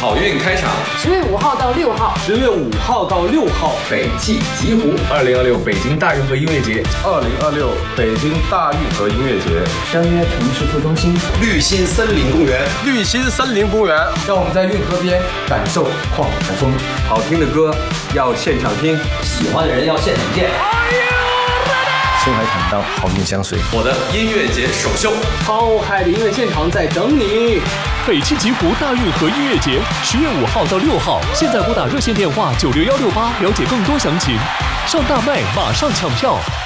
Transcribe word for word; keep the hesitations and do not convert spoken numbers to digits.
好运开场。 十月五号到六号， 十月五号到六号， 北汽极狐。 二零二六北京大运河音乐节。 二零二六北京大运河音乐节。 相约城市副中心。 绿心森林公园。 绿心森林公园， 让我们在运河边感受旷野的风。 好听的歌要现场听， 喜欢的人要现场见。 深海坦荡，好运相随。 我的音乐节首秀， 浩海的音乐现场在等你。 北汽极狐大运河音乐节，十月五号到六号，现在拨打热线电话九六幺六八了解更多详情。上大麦马上抢票。